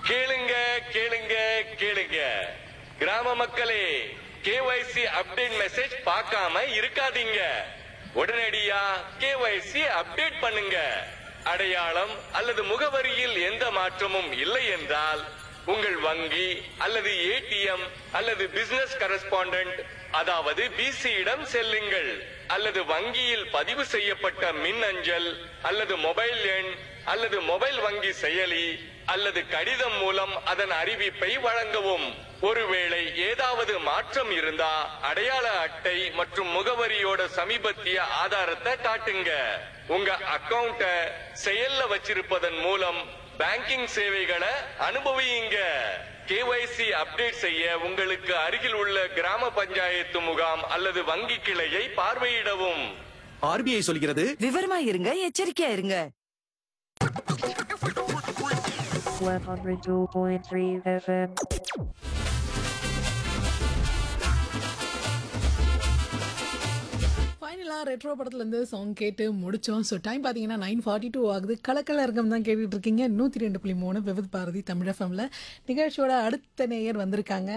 கேளுங்க கேளுங்க கேளுங்க கிராம மக்களே, கேஒய்சி அப்டேட் மெசேஜ் பார்க்காம இருக்காதீங்க. உடனடியா கேஒய்சி அப்டேட் பண்ணுங்க. அடையாளம் அல்லது முகவரியில் எந்த மாற்றமும் இல்லை என்றால் உங்கள் வங்கி அல்லது ஏடிஎம் அல்லது பிசினஸ் கரஸ்பாண்டன்ட் அதாவது பிசியிடம் செல்லுங்கள். அல்லது வங்கியில் பதிவு செய்யப்பட்ட மின்னஞ்சல் அல்லது மொபைல் எண் அல்லது மொபைல் வங்கி செயலி அல்லது கடிதம் மூலம் அதன் அறிவிப்பை வழங்கவும். ஒருவேளை ஏதாவது மாற்றம் இருந்தா அடையாள அட்டை மற்றும் முகவரியோட சமீபத்திய ஆதாரத்தை காட்டுங்க. உங்க அக்கவுண்ட செயல்ல வச்சிருப்பதன் மூலம் பேங்கிங் சேவைகளை அனுபவியுங்க. கேஒய்சி அப்டேட் செய்ய உங்களுக்கு அருகில் உள்ள கிராம பஞ்சாயத்து முகாம் அல்லது வங்கி கிளையை பார்வையிடவும். ஆர்பிஐ சொல்கிறது, விவரமா இருங்க, எச்சரிக்கையா இருங்க. 102.3 FM. ஃபைனலாக ரெட்ரோ படத்துலேருந்து சாங் கேட்டு முடித்தோம். ஸோ டைம் பார்த்தீங்கன்னா 9:42 ஆகுது. கலக்கல இருக்கம் தான் கேட்டுட்டு இருக்கீங்க. 102.3 விவித் பாரதி தமிழ் எஃப்எம்ல. நிகழ்ச்சியோட அடுத்த நேயர் வந்திருக்காங்க.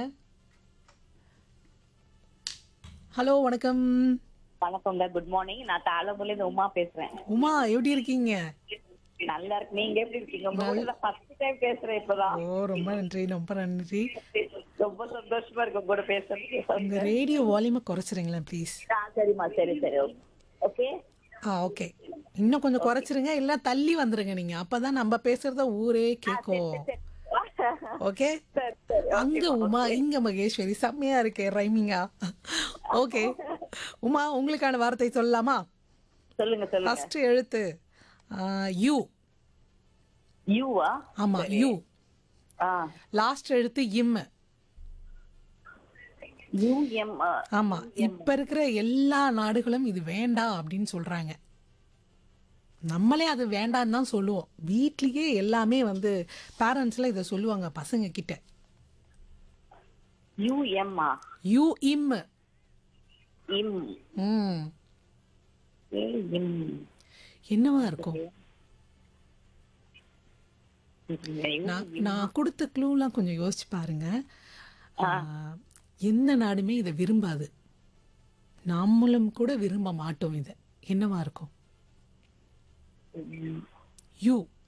ஹலோ, வணக்கம். வணக்கங்க, குட் மார்னிங். நான் தாளம்பூர்ல உமா பேசுறேன். உமா, எப்படி இருக்கீங்க? நல்லா இருக்கு. நீங்க எப்படி இருக்கீங்க? உங்க கூட ஃபர்ஸ்ட் டைம் பேசுறேன் இப்பதான். ஓ, ரொம்ப நன்றி, ரொம்ப நன்றி. ரொம்ப சந்தோஷமா இருக்கு உங்க கூட பேசுறது. உங்க ரேடியோ வால்யூமை குறைச்சிருங்களேன் ப்ளீஸ். சரிம்மா, சரி சரி, ஓகே. ஓகே, இன்னும் கொஞ்சம் குறைச்சிருங்க, இல்லை தள்ளி வந்துருங்க நீங்க. அப்பதான் நம்ம பேசுறத ஊரே கேட்கும். ஓகே, அங்க உமா இங்க மகேஸ்வரி. செம்மையா இருக்கே ரைமிங்கா. ஓகே உமா, உங்களுக்கான வார்த்தை சொல்லலாமா? சொல்லுங்க சொல்லுங்க. ஃபர்ஸ்ட் எழுத்து யூ. யூவா? ஆமா, யூ. லாஸ்ட் எழுத்து இம். யூஎம். ஆமா, இப்ப இருக்கிற எல்லா நாடுகளும் இது வேண்டாம் அப்படின்னு சொல்றாங்க. நம்மளே அது வேண்டான்னு தான் சொல்லுவோம். வீட்லயே எல்லாமே வந்து பேரண்ட்ஸ்ல இதை சொல்லுவாங்க பசங்க கிட்ட. யூஎம்மா? யூ இம். இம். ம், இம். என்னவா இருக்கும்? நான் கொடுத்த க்ளூலாம் கொஞ்சம் யோசிச்சு பாருங்க. எந்த நாடுமே இதை விரும்பாது, நம்மளும் கூட விரும்ப மாட்டோம். இது என்னவா இருக்கும்? யூ.